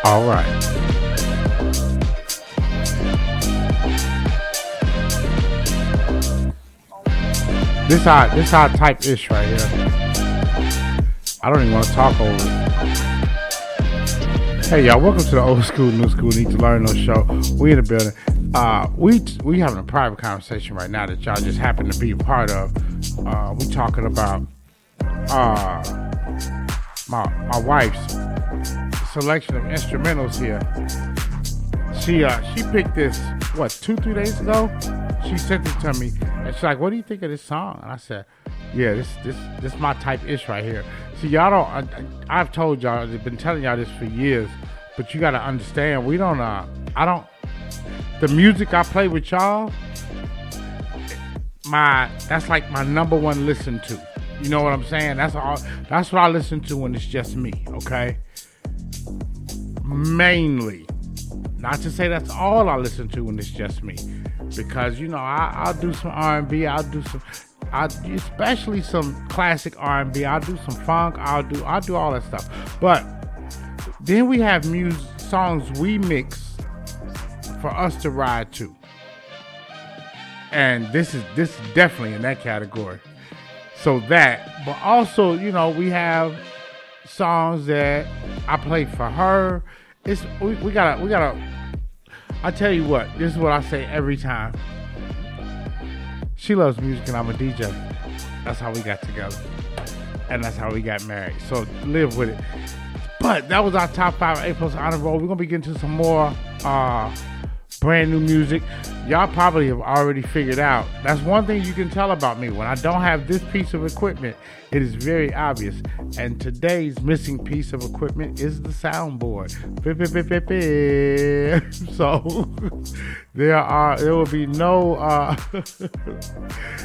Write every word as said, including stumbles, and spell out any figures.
All right. This how this how type ish right here. I don't even want to talk over it. Hey y'all, welcome to the Old School New School Need to Learn No show. We in the building. Uh, we we having a private conversation right now that y'all just happen to be a part of. Uh, we talking about uh my my wife's selection of instrumentals here. She uh she picked this what two three days ago. She sent it to me and she's like, "What do you think of this song?" And I said, "Yeah, this this this my type ish right here." See, y'all don't. I, I've told y'all, I've been telling y'all this for years, but you gotta understand, we don't. Uh, I don't. The music I play with y'all, my that's like my number one listen to. You know what I'm saying? That's all. That's what I listen to when it's just me. Okay. Mainly, not to say that's all I listen to when it's just me, because you know I, I'll do some R and B, I'll do some, I especially some classic R and B, I'll do some funk, I'll do I'll do all that stuff. But then we have music songs we mix for us to ride to, and this is this is definitely in that category. So that, but also you know we have songs that I play for her. It's we, we gotta we gotta. I tell you what, this is what I say every time. She loves music and I'm a D J. That's how we got together, and that's how we got married. So live with it. But that was our top five A plus honor roll. We're gonna be getting to some more uh, brand new music. Y'all probably have already figured out. That's one thing you can tell about me. When I don't have this piece of equipment, it is very obvious. And today's missing piece of equipment is the soundboard. So there are there will be no uh,